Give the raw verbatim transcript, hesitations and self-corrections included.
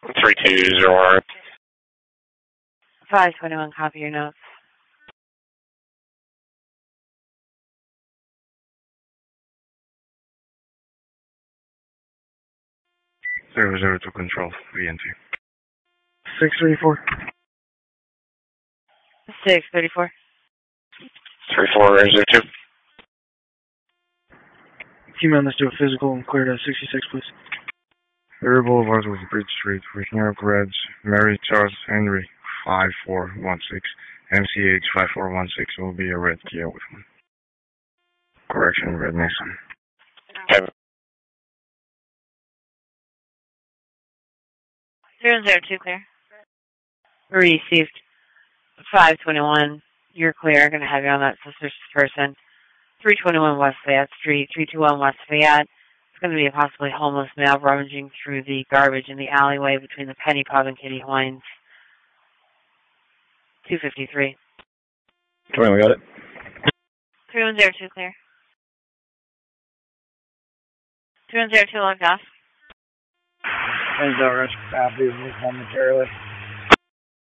three two zero. five twenty-one, copy your notes. Zero zero two control, V N T. six thirty-four. six thirty-four. three four zero two. Female, let's do a physical and clear to sixty-six, please. River Boulevard with Bridge Street, with New York Reds, Mary Charles Henry, five four one six. M C H five four one six will be a red Kia with one. Correction, red Nissan. Okay. zero zero two, clear. Received. five twenty-one, you're clear. I'm going to have you on that suspicious person. three twenty-one West Fayette Street, three two one West Fayette. It's going to be a possibly homeless male rummaging through the garbage in the alleyway between the Penny Pub and Kitty Hoynes. two fifty-three. Come on, we got it. three one zero two, clear. three one zero two, logged off. Thanks, Rush. Copy, momentarily.